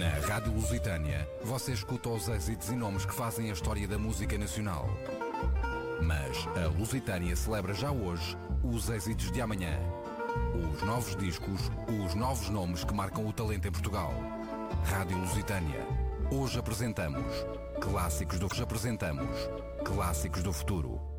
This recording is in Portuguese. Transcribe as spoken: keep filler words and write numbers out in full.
Na Rádio Lusitânia, você escuta os êxitos e nomes que fazem a história da música nacional. Mas a Lusitânia celebra já hoje os êxitos de amanhã. Os novos discos, os novos nomes que marcam o talento em Portugal. Rádio Lusitânia. Hoje apresentamos Clássicos do... Hoje apresentamos Clássicos do Futuro.